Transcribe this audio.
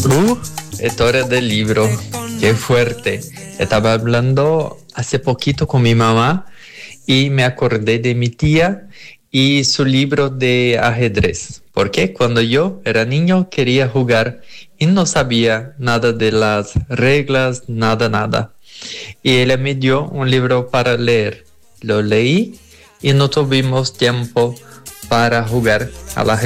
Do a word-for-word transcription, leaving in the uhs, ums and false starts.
Uh, historia del libro. Qué fuerte. Estaba hablando hace poquito con mi mamá y me acordé de mi tía y su libro de ajedrez. Porque cuando yo era niño quería jugar y no sabía nada de las reglas, nada, nada. Y ella me dio un libro para leer. Lo leí y no tuvimos tiempo para jugar al ajedrez.